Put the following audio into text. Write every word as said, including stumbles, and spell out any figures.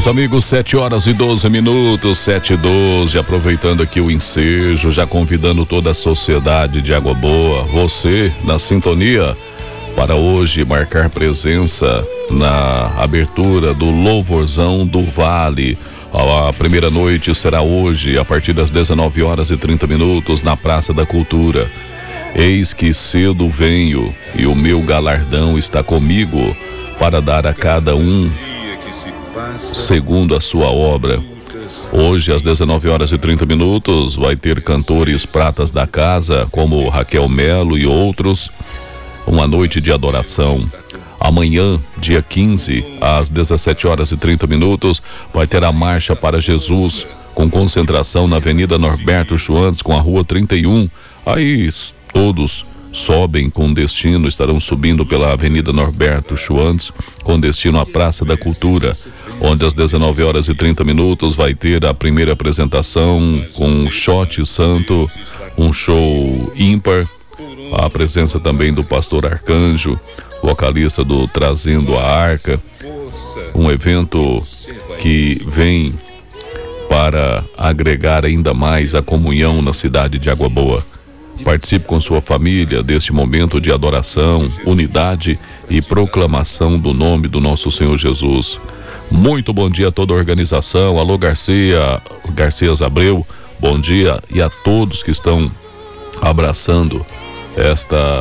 Meus amigos, sete horas e doze minutos, sete e doze, aproveitando aqui o ensejo, já convidando toda a sociedade de Água Boa, você na sintonia, para hoje marcar presença na abertura do Louvorzão do Vale. A primeira noite será hoje, a partir das dezenove horas e trinta minutos, na Praça da Cultura. Eis que cedo venho e o meu galardão está comigo para dar a cada um segundo a sua obra. Hoje, às dezenove horas e trinta minutos, vai ter cantores pratas da casa, como Raquel Melo e outros. Uma noite de adoração. Amanhã, dia quinze, às dezessete horas e trinta minutos, vai ter a Marcha para Jesus, com concentração na Avenida Norberto Schwantz, com a Rua trinta e um. Aí todos sobem com destino, estarão subindo pela Avenida Norberto Schwantz, com destino à Praça da Cultura, onde às dezenove horas e trinta minutos vai ter a primeira apresentação com um shot santo, um show ímpar, a presença também do pastor Arcanjo, vocalista do Trazendo a Arca, um evento que vem para agregar ainda mais a comunhão na cidade de Água Boa. Participe com sua família deste momento de adoração, unidade e proclamação do nome do nosso Senhor Jesus. Muito bom dia a toda a organização. Alô Garcia, Garcias Abreu, bom dia, e a todos que estão abraçando esta